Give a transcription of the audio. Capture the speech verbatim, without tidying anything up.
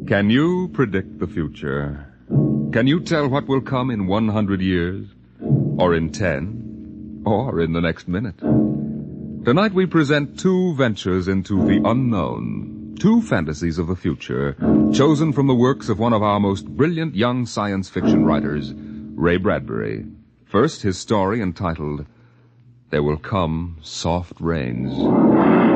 Can you predict the future? Can you tell what will come in one hundred years? Or in ten? Or in the next minute? Tonight we present two ventures into the unknown. Two fantasies of the future, chosen from the works of one of our most brilliant young science fiction writers, Ray Bradbury. First, his story entitled, There Will Come Soft Rains.